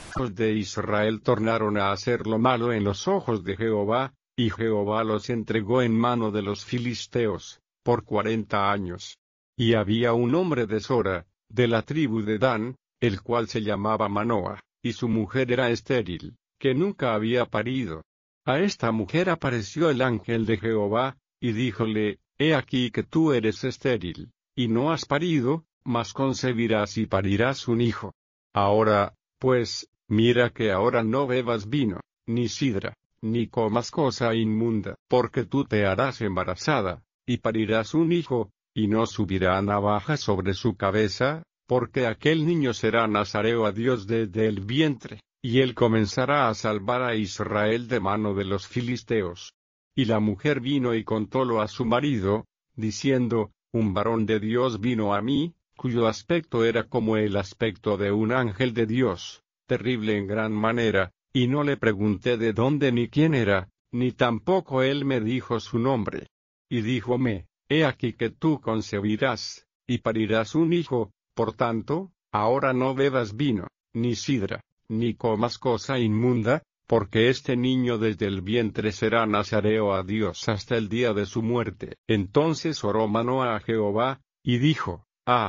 Los de Israel tornaron a hacer lo malo en los ojos de Jehová, y Jehová los entregó en mano de los filisteos, por 40 años. Y había un hombre de Sora, de la tribu de Dan, el cual se llamaba Manoa, y su mujer era estéril, que nunca había parido. A esta mujer apareció el ángel de Jehová, y díjole, He aquí que tú eres estéril, y no has parido, mas concebirás y parirás un hijo. Ahora, pues, mira que ahora no bebas vino, ni sidra, ni comas cosa inmunda, porque tú te harás embarazada, y parirás un hijo, y no subirá navaja sobre su cabeza, porque aquel niño será nazareo a Dios desde el vientre, y él comenzará a salvar a Israel de mano de los filisteos. Y la mujer vino y contólo a su marido, diciendo, Un varón de Dios vino a mí, cuyo aspecto era como el aspecto de un ángel de Dios, terrible en gran manera, y no le pregunté de dónde ni quién era, ni tampoco él me dijo su nombre. Y díjome, He aquí que tú concebirás, y parirás un hijo, por tanto, ahora no bebas vino, ni sidra, ni comas cosa inmunda, porque este niño desde el vientre será nazareo a Dios hasta el día de su muerte. Entonces oró Manoa a Jehová, y dijo,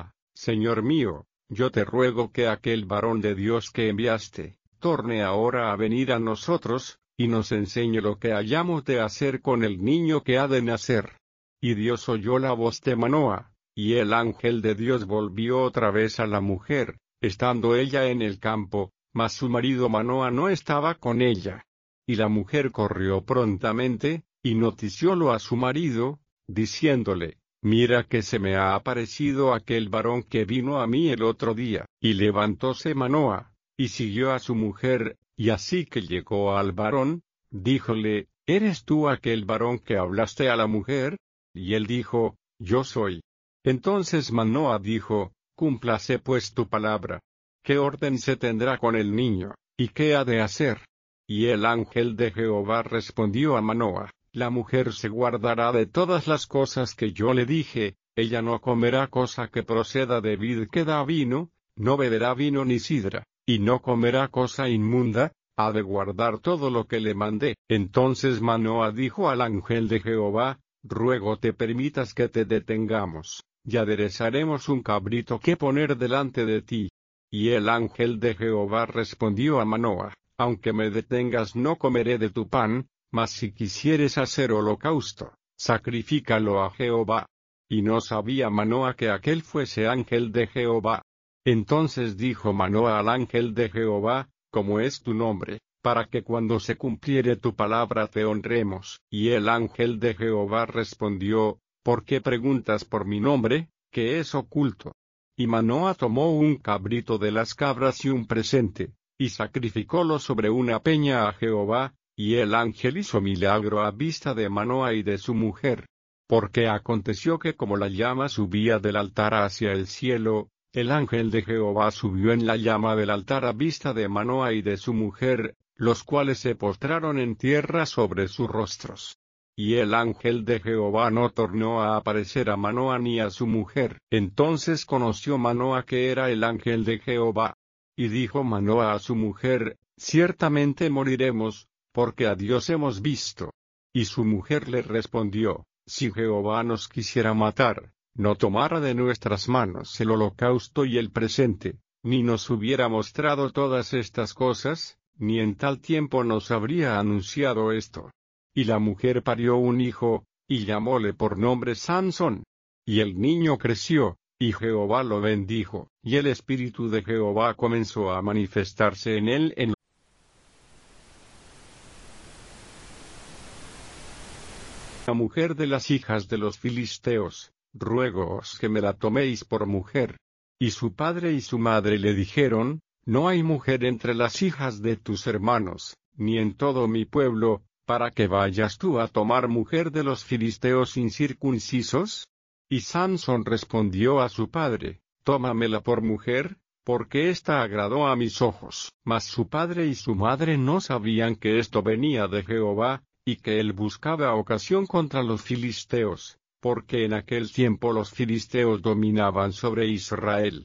Señor mío, yo te ruego que aquel varón de Dios que enviaste, torne ahora a venir a nosotros, y nos enseñe lo que hayamos de hacer con el niño que ha de nacer. Y Dios oyó la voz de Manoa, y el ángel de Dios volvió otra vez a la mujer, estando ella en el campo, mas su marido Manoa no estaba con ella. Y la mujer corrió prontamente, y noticiólo a su marido, diciéndole, Mira que se me ha aparecido aquel varón que vino a mí el otro día. Y levantóse Manoa, y siguió a su mujer, y así que llegó al varón, díjole, ¿Eres tú aquel varón que hablaste a la mujer? Y él dijo, Yo soy. Entonces Manoa dijo, Cúmplase pues tu palabra. ¿Qué orden se tendrá con el niño, y qué ha de hacer? Y el ángel de Jehová respondió a Manoa, La mujer se guardará de todas las cosas que yo le dije, ella no comerá cosa que proceda de vid que da vino, no beberá vino ni sidra, y no comerá cosa inmunda, ha de guardar todo lo que le mandé. Entonces Manoa dijo al ángel de Jehová, Ruego te permitas que te detengamos, y aderezaremos un cabrito que poner delante de ti. Y el ángel de Jehová respondió a Manoa, Aunque me detengas no comeré de tu pan, mas si quisieres hacer holocausto, sacrifícalo a Jehová. Y no sabía Manoa que aquel fuese ángel de Jehová. Entonces dijo Manoa al ángel de Jehová, ¿Cómo es tu nombre, para que cuando se cumpliere tu palabra te honremos? Y el ángel de Jehová respondió, ¿Por qué preguntas por mi nombre, que es oculto? Y Manoa tomó un cabrito de las cabras y un presente, y sacrificólo sobre una peña a Jehová, y el ángel hizo milagro a vista de Manoa y de su mujer. Porque aconteció que como la llama subía del altar hacia el cielo, el ángel de Jehová subió en la llama del altar a vista de Manoa y de su mujer, los cuales se postraron en tierra sobre sus rostros. Y el ángel de Jehová no tornó a aparecer a Manoa ni a su mujer. Entonces conoció Manoa que era el ángel de Jehová. Y dijo Manoa a su mujer, Ciertamente moriremos, porque a Dios hemos visto. Y su mujer le respondió, Si Jehová nos quisiera matar, no tomara de nuestras manos el holocausto y el presente, ni nos hubiera mostrado todas estas cosas, ni en tal tiempo nos habría anunciado esto. Y la mujer parió un hijo, y llamóle por nombre Sansón. Y el niño creció, y Jehová lo bendijo, y el espíritu de Jehová comenzó a manifestarse en él. La mujer de las hijas de los filisteos, ruégoos que me la toméis por mujer. Y su padre y su madre le dijeron, No hay mujer entre las hijas de tus hermanos, ni en todo mi pueblo, para que vayas tú a tomar mujer de los filisteos incircuncisos. Y Sansón respondió a su padre, Tómamela por mujer, porque ésta agradó a mis ojos. Mas su padre y su madre no sabían que esto venía de Jehová, y que él buscaba ocasión contra los filisteos, porque en aquel tiempo los filisteos dominaban sobre Israel.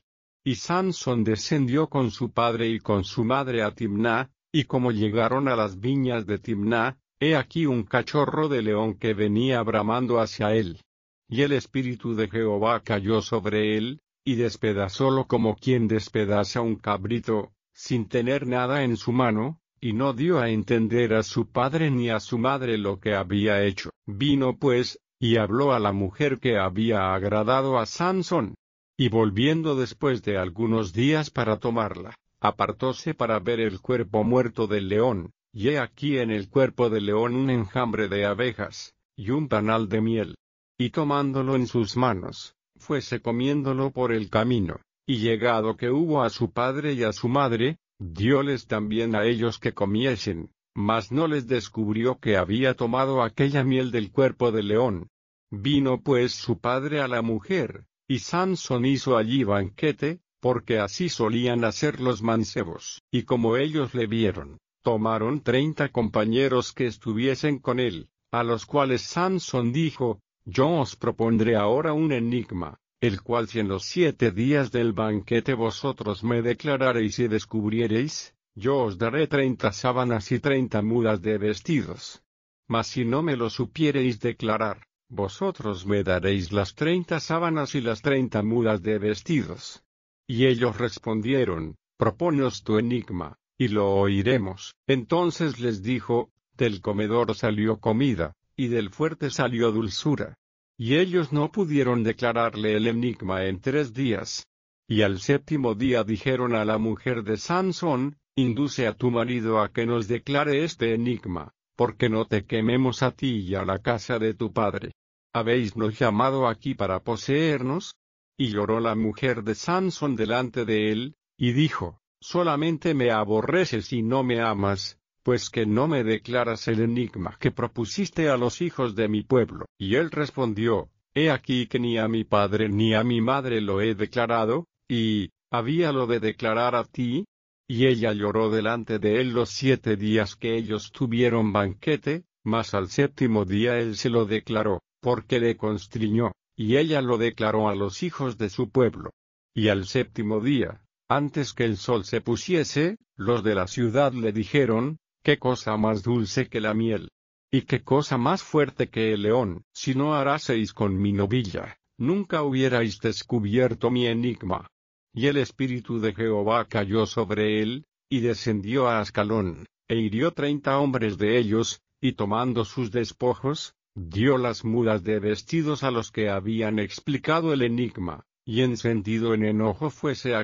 Y Sansón descendió con su padre y con su madre a Timná, y como llegaron a las viñas de Timná, he aquí un cachorro de león que venía bramando hacia él. Y el espíritu de Jehová cayó sobre él, y despedazólo como quien despedaza un cabrito, sin tener nada en su mano, y no dio a entender a su padre ni a su madre lo que había hecho. Vino pues, y habló a la mujer que había agradado a Sansón. Y volviendo después de algunos días para tomarla, apartóse para ver el cuerpo muerto del león, y he aquí en el cuerpo del león un enjambre de abejas, y un panal de miel. Y tomándolo en sus manos, fuese comiéndolo por el camino, y llegado que hubo a su padre y a su madre, dióles también a ellos que comiesen, mas no les descubrió que había tomado aquella miel del cuerpo del león. Vino pues su padre a la mujer, y Sansón hizo allí banquete, porque así solían hacer los mancebos. Y como ellos le vieron, tomaron 30 compañeros que estuviesen con él, a los cuales Sansón dijo: Yo os propondré ahora un enigma, el cual si en los 7 días del banquete vosotros me declarareis y descubriereis, yo os daré 30 sábanas y 30 mudas de vestidos. Mas si no me lo supiereis declarar, vosotros me daréis las 30 sábanas y las 30 mudas de vestidos. Y ellos respondieron: Proponos tu enigma, y lo oiremos. Entonces les dijo: Del comedor salió comida, y del fuerte salió dulzura. Y ellos no pudieron declararle el enigma en 3 días. Y al 7º día dijeron a la mujer de Sansón: Induce a tu marido a que nos declare este enigma, porque no te quememos a ti y a la casa de tu padre. ¿Habéisnos llamado aquí para poseernos? Y lloró la mujer de Sansón delante de él, y dijo: Solamente me aborreces y no me amas, pues que no me declaras el enigma que propusiste a los hijos de mi pueblo. Y él respondió: He aquí que ni a mi padre ni a mi madre lo he declarado, y ¿habíalo de declarar a ti? Y ella lloró delante de él los 7 días que ellos tuvieron banquete, mas al 7º día él se lo declaró, porque le constriñó, y ella lo declaró a los hijos de su pueblo. Y al 7º día, antes que el sol se pusiese, los de la ciudad le dijeron: ¿Qué cosa más dulce que la miel? ¿Y qué cosa más fuerte que el león? Si no haraseis con mi novilla, nunca hubierais descubierto mi enigma. Y el espíritu de Jehová cayó sobre él, y descendió a Ascalón, e hirió 30 hombres de ellos, y tomando sus despojos, dio las mudas de vestidos a los que habían explicado el enigma, y encendido en enojo fuese a